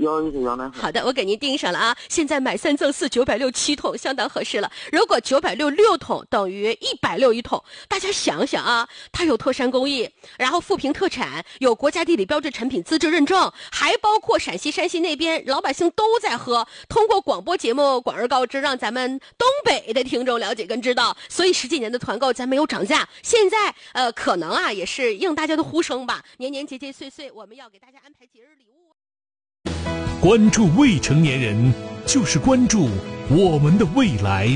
要一个羊奶粉。 好的，我给您盯上了啊！现在买3赠4，960 7桶，相当合适了。如果960 6桶等于160一桶，大家想想啊，它有脱山工艺，然后富平特产，有国家地理标志产品资质认证，还包括陕西、山西那边老百姓都在喝。通过广播节目广而告之，让咱们东北的听众了解跟知道。所以10几年的团购咱没有涨价，现在可能啊也是应大家的呼声吧。年年节节岁岁，我们要给大家安排节日礼物。 关注未成年人，就是关注我们的未来。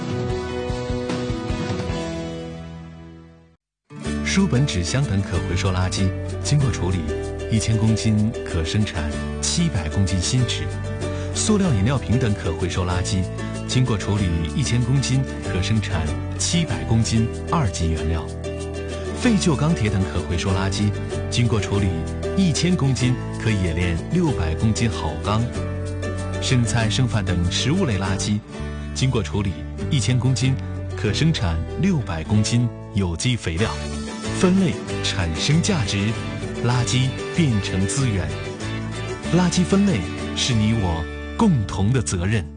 书本、纸箱等可回收垃圾经过处理，1000公斤可生产700公斤新纸；塑料饮料瓶等可回收垃圾经过处理1000公斤可生产700公斤2级原料；废旧钢铁等可回收垃圾经过处理1000公斤可冶炼600公斤好钢；生菜、剩饭等食物类垃圾经过处理1000公斤可生产600公斤有机肥料。分类产生价值，垃圾变成资源。垃圾分类是你我共同的责任。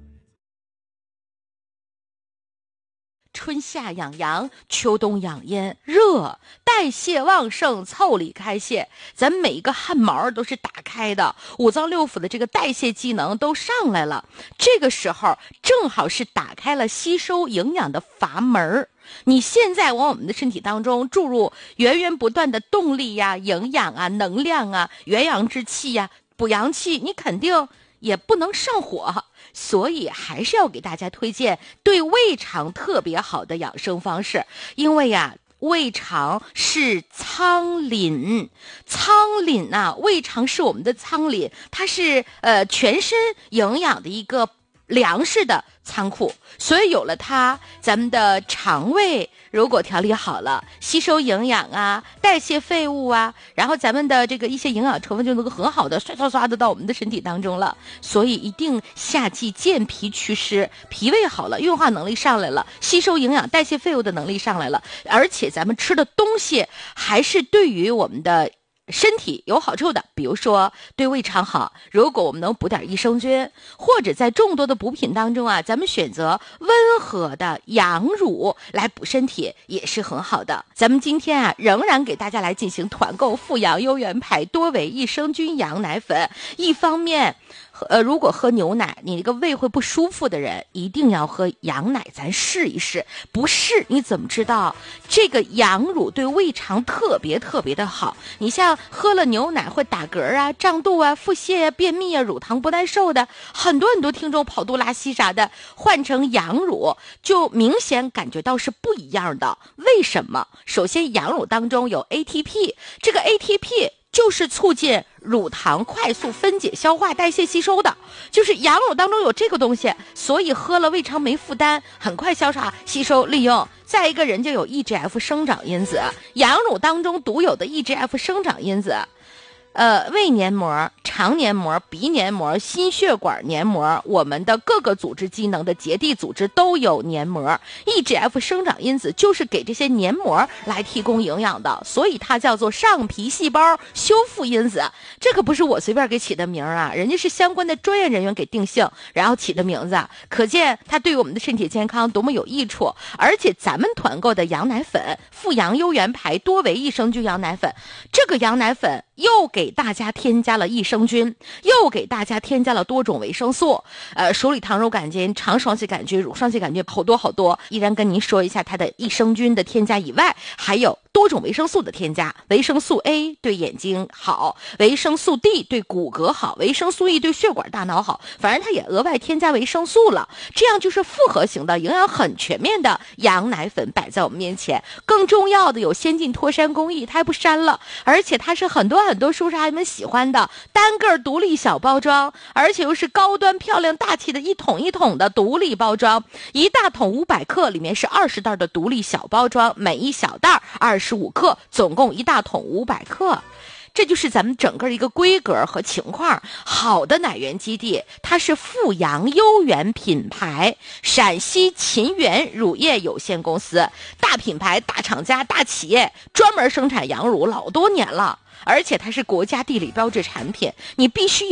春夏养阳，秋冬养阴，热，代谢旺盛，腠理开泄，咱每一个汗毛都是打开的，五脏六腑的这个代谢机能都上来了。这个时候正好是打开了吸收营养的阀门。你现在往我们的身体当中注入源源不断的动力呀、营养啊、能量啊、元阳之气呀、补阳气，你肯定也不能上火。所以还是要给大家推荐对胃肠特别好的养生方式，因为呀，胃肠是仓廪，仓廪啊，胃肠是我们的仓廪，它是全身营养的一个粮食的仓库，所以有了它，咱们的肠胃如果调理好了，吸收营养啊，代谢废物啊，然后咱们的这个一些营养成分就能够很好的刷刷刷的到我们的身体当中了。所以一定夏季健脾祛湿，脾胃好了，运化能力上来了，吸收营养、代谢废物的能力上来了，而且咱们吃的东西还是对于我们的身体有好处的，比如说对胃肠好，如果我们能补点益生菌，或者在众多的补品当中啊，咱们选择温和的羊乳来补身体也是很好的。咱们今天啊，仍然给大家来进行团购富阳优元牌多维益生菌羊奶粉。一方面如果喝牛奶你这个胃会不舒服的人，一定要喝羊奶，咱试一试。不试你怎么知道这个羊乳对胃肠特别特别的好？你像喝了牛奶会打嗝啊、胀肚啊、腹泻啊、便秘啊、乳糖不耐受的，很多听众跑肚拉稀啥的，换成羊乳就明显感觉到是不一样的。为什么？首先羊乳当中有 ATP， 这个 ATP就是促进乳糖快速分解、消化、代谢、吸收的，就是羊乳当中有这个东西，所以喝了胃肠没负担，很快消化、吸收、利用。再一个人就有 EGF 生长因子，羊乳当中独有的 EGF 生长因子。胃黏膜、肠黏膜、鼻黏膜、心血管黏膜，我们的各个组织机能的结缔组织都有黏膜。EGF 生长因子就是给这些黏膜来提供营养的，所以它叫做上皮细胞修复因子。这可不是我随便给起的名啊，人家是相关的专业人员给定性，然后起的名字，可见它对我们的身体健康多么有益处。而且咱们团购的羊奶粉富阳优元牌多维益生菌羊奶粉，这个羊奶粉又给大家添加了益生菌，又给大家添加了多种维生素，鼠李糖乳杆菌、肠双歧杆菌、乳双歧杆菌，好多。依然跟您说一下它的益生菌的添加以外，还有多种维生素的添加。维生素 A 对眼睛好，维生素 D 对骨骼好，维生素 E 对血管大脑好，反正它也额外添加维生素了，这样就是复合型的营养很全面的羊奶粉摆在我们面前。更重要的有先进脱山工艺，它还不膻了，而且它是很多叔叔阿姨们喜欢的单个独立小包装，而且又是高端漂亮大气的一桶一桶的独立包装，一大桶500克，里面是20袋的独立小包装，每一小袋25克，总共一大桶500克。这就是咱们整个一个规格和情况。好的奶源基地，它是富阳优元品牌，陕西秦源乳业有限公司，大品牌、大厂家、大企业，专门生产羊乳老多年了，而且它是国家地理标志产品，你必须